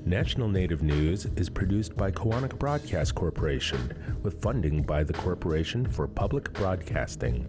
National Native News is produced by Koahnic Broadcast Corporation with funding by the Corporation for Public Broadcasting.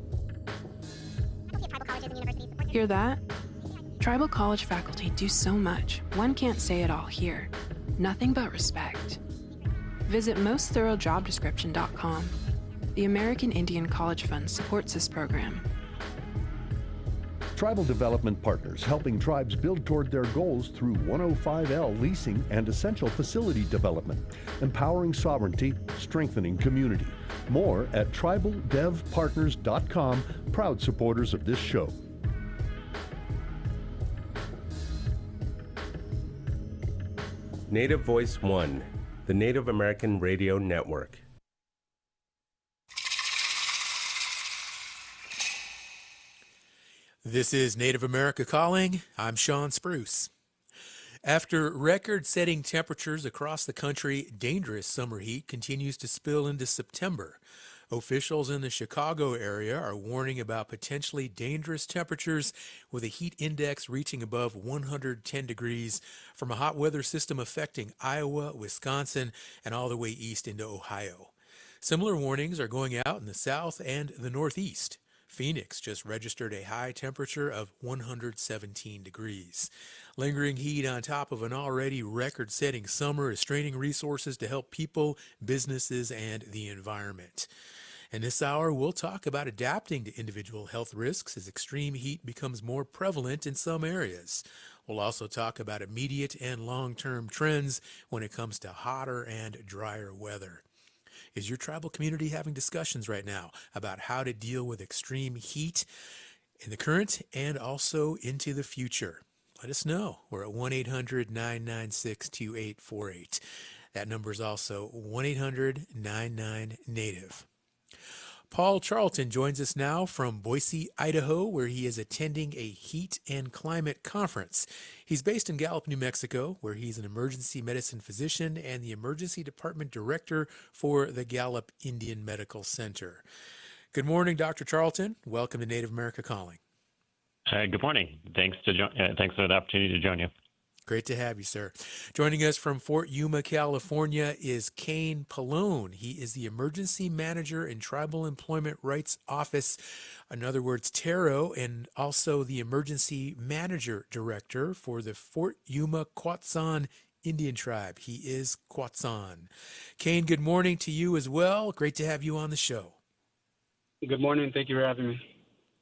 Hear that? Tribal college faculty do so much, one can't say it all here. Nothing but respect. Visit mostthoroughdjobdescription.com. The American Indian College Fund supports this program. Tribal Development Partners, helping tribes build toward their goals through 105L leasing and essential facility development, empowering sovereignty, strengthening community. More at tribaldevpartners.com, proud supporters of this show. Native Voice One, the Native American Radio Network. This is Native America Calling. I'm Sean Spruce. After record-setting temperatures across the country, dangerous summer heat continues to spill into September. Officials in the Chicago area are warning about potentially dangerous temperatures with a heat index reaching above 110 degrees from a hot weather system affecting Iowa, Wisconsin, and all the way east into Ohio. Similar warnings are going out in the south and the northeast. Phoenix just registered a high temperature of 117 degrees. Lingering heat on top of an already record-setting summer is straining resources to help people, businesses, and the environment. In this hour, we'll talk about adapting to individual health risks as extreme heat becomes more prevalent in some areas. We'll also talk about immediate and long-term trends when it comes to hotter and drier weather. Is your tribal community having discussions right now about how to deal with extreme heat in the current and also into the future? Let us know. We're at 1-800-996-2848. That number is also 1-800-99-NATIVE. Paul Charlton joins us now from Boise, Idaho, where he is attending a heat and climate conference. He's based in Gallup, New Mexico, where he's an emergency medicine physician and the emergency department director for the Gallup Indian Medical Center. Good morning, Dr. Charlton. Welcome to Native America Calling. Good morning. Thanks for the opportunity to join you. Great to have you, sir. Joining us from Fort Yuma, California is Kane Pallone. He is the Emergency Manager in Tribal Employment Rights Office, in other words, TARO, and also the Emergency Manager Director for the Fort Yuma Quatsan Indian Tribe. He is Quatsan. Kane, good morning to you as well. Great to have you on the show. Good morning. Thank you for having me.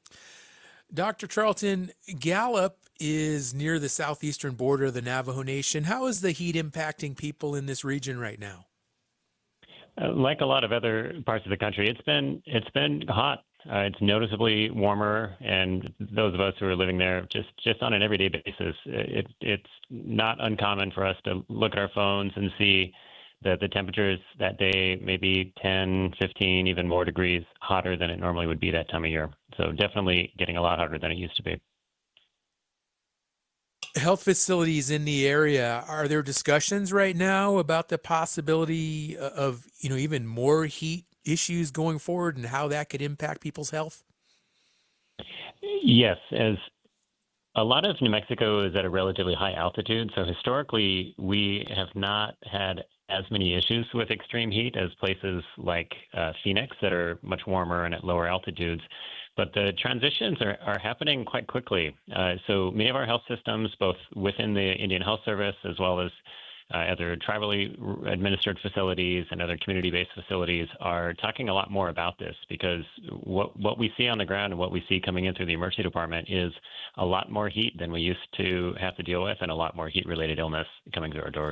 Dr. Charlton, Gallup is near the southeastern border of the Navajo Nation. How is the heat impacting people in this region right now? Like a lot of other parts of the country, it's been hot. It's noticeably warmer, and those of us who are living there, just on an everyday basis, it's not uncommon for us to look at our phones and see that the temperatures that day may be 10, 15, even more degrees hotter than it normally would be that time of year. So definitely getting a lot hotter than it used to be. Health facilities in the area, are there discussions right now about the possibility of, even more heat issues going forward and how that could impact people's health? Yes, as a lot of New Mexico is at a relatively high altitude, so historically we have not had as many issues with extreme heat as places like Phoenix that are much warmer and at lower altitudes. But the transitions are happening quite quickly. So many of our health systems, both within the Indian Health Service as well as other tribally administered facilities and other community-based facilities, are talking a lot more about this, because what we see on the ground and what we see coming in through the emergency department is a lot more heat than we used to have to deal with, and a lot more heat-related illness coming through our doors.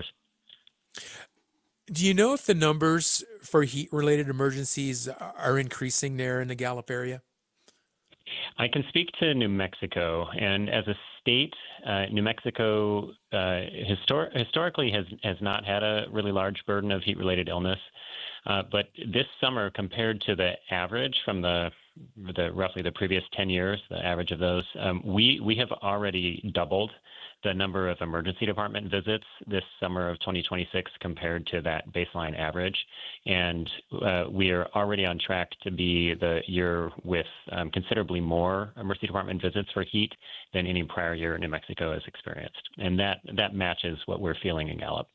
Do you know if the numbers for heat-related emergencies are increasing there in the Gallup area? I can speak to New Mexico, and as a state, New Mexico historically has not had a really large burden of heat-related illness. But this summer, compared to the average from the roughly the previous 10 years, the average of those, we have already doubled the number of emergency department visits this summer of 2026 compared to that baseline average. And we are already on track to be the year with considerably more emergency department visits for heat than any prior year New Mexico has experienced. And that matches what we're feeling in Gallup.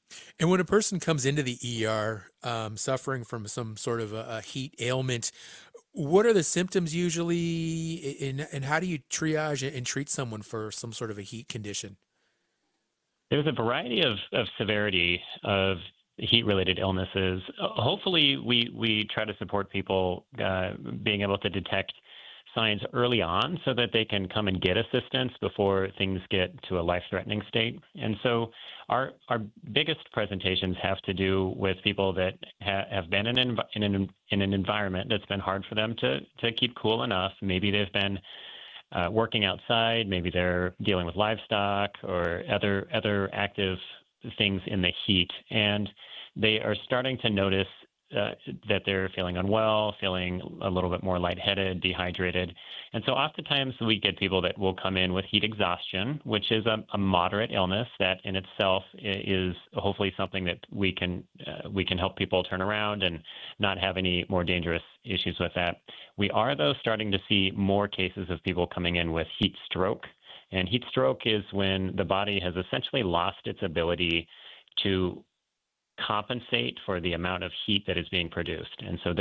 And when a person comes into the ER suffering from some sort of a heat ailment, what are the symptoms usually, and how do you triage and treat someone for some sort of a heat condition? There's a variety of severity of heat-related illnesses. Hopefully, we try to support people being able to detect signs early on so that they can come and get assistance before things get to a life-threatening state. And so our biggest presentations have to do with people that have been in an environment that's been hard for them to keep cool enough. Maybe they've been working outside, maybe they're dealing with livestock or other active things in the heat, and they are starting to notice that they're feeling unwell, feeling a little bit more lightheaded, dehydrated. And so oftentimes we get people that will come in with heat exhaustion, which is a moderate illness that in itself is hopefully something that we can help people turn around and not have any more dangerous issues with that. We are, though, starting to see more cases of people coming in with heat stroke. And heat stroke is when the body has essentially lost its ability to compensate for the amount of heat that is being produced. And so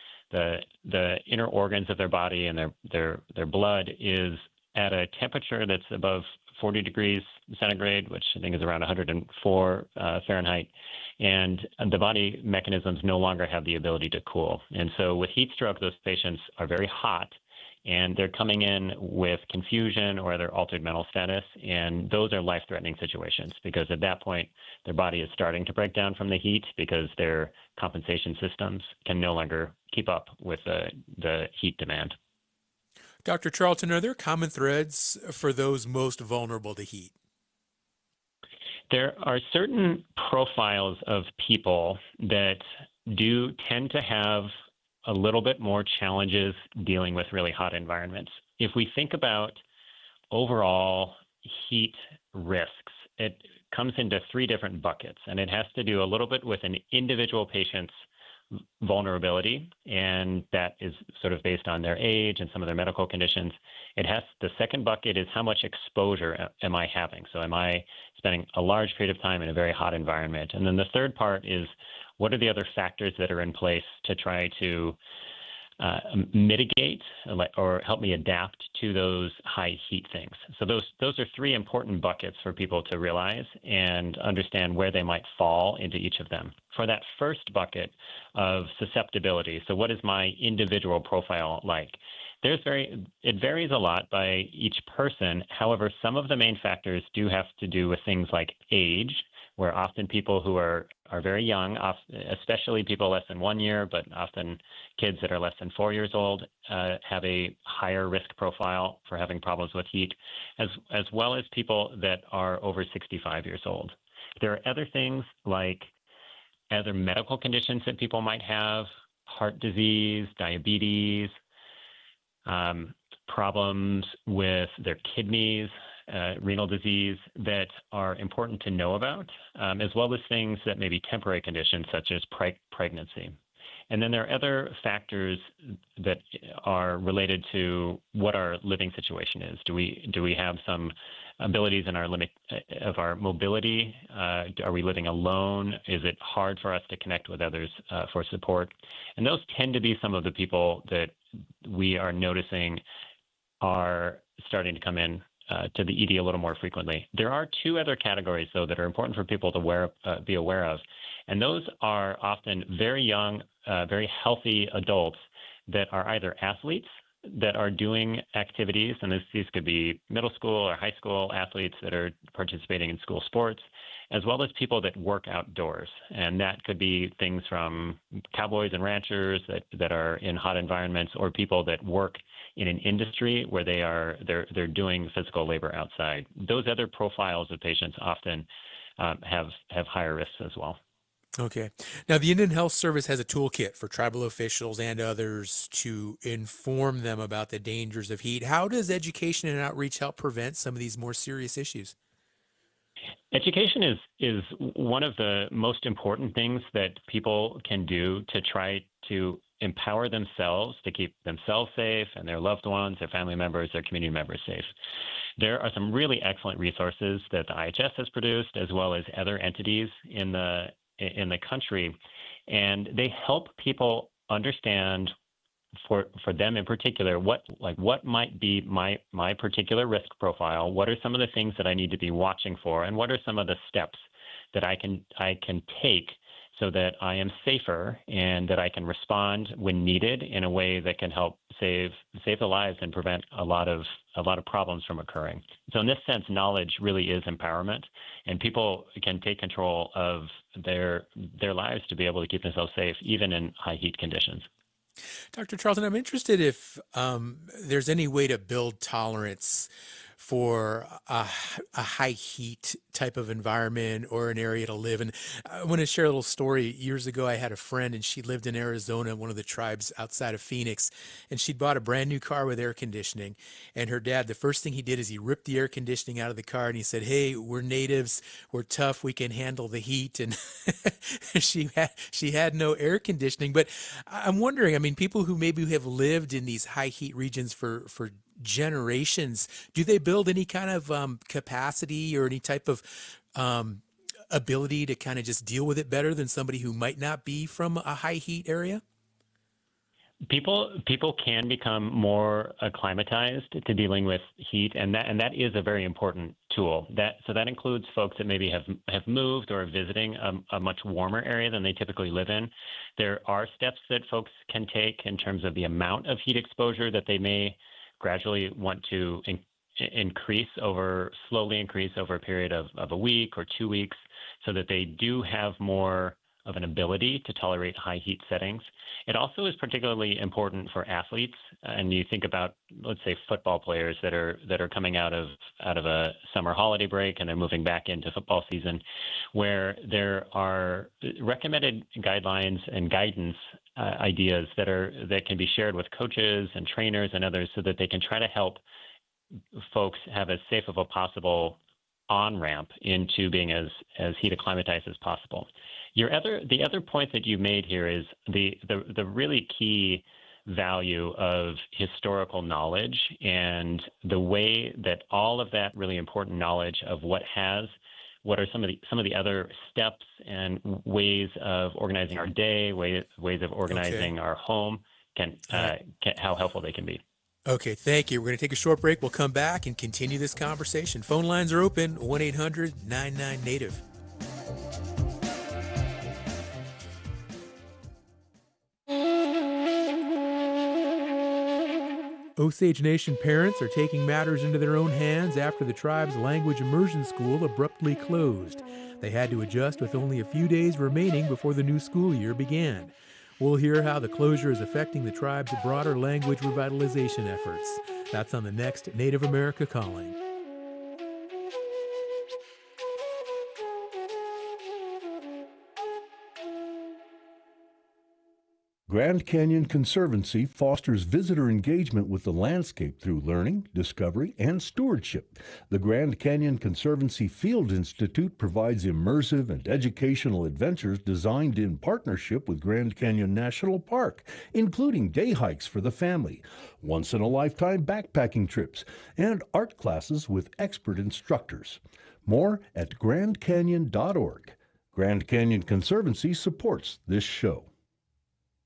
the inner organs of their body and their blood is at a temperature that's above 40 degrees centigrade, which I think is around 104 Fahrenheit. And the body mechanisms no longer have the ability to cool. And so with heat stroke, those patients are very hot, and they're coming in with confusion or other altered mental status, and those are life-threatening situations because at that point, their body is starting to break down from the heat because their compensation systems can no longer keep up with the heat demand. Dr. Charlton, are there common threads for those most vulnerable to heat? There are certain profiles of people that do tend to have a little bit more challenges dealing with really hot environments. If we think about overall heat risks, it comes into three different buckets, and it has to do a little bit with an individual patient's vulnerability, and that is sort of based on their age and some of their medical conditions. The second bucket is how much exposure am I having? So am I spending a large period of time in a very hot environment? And then the third part is what are the other factors that are in place to try to mitigate or help me adapt to those high heat things? So those are three important buckets for people to realize and understand where they might fall into each of them. For that first bucket of susceptibility, so what is my individual profile like? It varies a lot by each person. However, some of the main factors do have to do with things like age, where often people who are very young, especially people less than 1 year, but often kids that are less than 4 years old, have a higher risk profile for having problems with heat, as well as people that are over 65 years old. There are other things like other medical conditions that people might have, heart disease, diabetes, problems with their kidneys, renal disease that are important to know about, as well as things that may be temporary conditions such as pregnancy. And then there are other factors that are related to what our living situation is. Do we have some abilities in our limit of our mobility? Are we living alone? Is it hard for us to connect with others for support? And those tend to be some of the people that we are noticing are starting to come in to the ED a little more frequently. There are two other categories, though, that are important for people to be aware of, and those are often very young, very healthy adults that are either athletes that are doing activities, and these could be middle school or high school athletes that are participating in school sports, as well as people that work outdoors. And that could be things from cowboys and ranchers that are in hot environments, or people that work in an industry where they're doing physical labor outside. Those other profiles of patients often have higher risks as well. Okay. Now, the Indian Health Service has a toolkit for tribal officials and others to inform them about the dangers of heat. How does education and outreach help prevent some of these more serious issues? Education is one of the most important things that people can do to try to empower themselves to keep themselves safe and their loved ones, their family members, their community members safe. There are some really excellent resources that the IHS has produced, as well as other entities in the country, and they help people understand, for them in particular, what might be my particular risk profile. What are some of the things that I need to be watching for, and what are some of the steps that I can take so that I am safer and that I can respond when needed in a way that can help save the lives and prevent a lot of problems from occurring. So in this sense, knowledge really is empowerment, and people can take control of their lives to be able to keep themselves safe, even in high heat conditions. Dr. Charlton, I'm interested if there's any way to build tolerance for a high heat type of environment or an area to live in. I want to share a little story. Years ago, I had a friend, and she lived in Arizona, one of the tribes outside of Phoenix, and she'd bought a brand new car with air conditioning. And her dad, the first thing he did is he ripped the air conditioning out of the car, and he said, "Hey, we're natives, we're tough, we can handle the heat." And she had no air conditioning. But I'm wondering, I mean, people who maybe have lived in these high heat regions for generations, do they build any kind of capacity or any type of ability to kind of just deal with it better than somebody who might not be from a high heat area? People can become more acclimatized to dealing with heat, and that is a very important tool. So that includes folks that maybe have moved or are visiting a much warmer area than they typically live in. There are steps that folks can take in terms of the amount of heat exposure that they may gradually want to slowly increase over a period of a week or 2 weeks, so that they do have more of an ability to tolerate high heat settings. It also is particularly important for athletes, and you think about, let's say, football players that are coming out of a summer holiday break and they're moving back into football season, where there are recommended guidelines and guidance ideas that can be shared with coaches and trainers and others, so that they can try to help folks have as safe of a possible on-ramp into being as heat acclimatized as possible. The other point that you made here is the really key value of historical knowledge, and the way that all of that really important knowledge of what are some of the other steps and ways of organizing our day, ways of organizing our home, how helpful they can be. Okay, thank you. We're going to take a short break. We'll come back and continue this conversation. Phone lines are open, 1-800-99-NATIVE. Osage Nation parents are taking matters into their own hands after the tribe's language immersion school abruptly closed. They had to adjust with only a few days remaining before the new school year began. We'll hear how the closure is affecting the tribe's broader language revitalization efforts. That's on the next Native America Calling. Grand Canyon Conservancy fosters visitor engagement with the landscape through learning, discovery, and stewardship. The Grand Canyon Conservancy Field Institute provides immersive and educational adventures designed in partnership with Grand Canyon National Park, including day hikes for the family, once-in-a-lifetime backpacking trips, and art classes with expert instructors. More at grandcanyon.org. Grand Canyon Conservancy supports this show.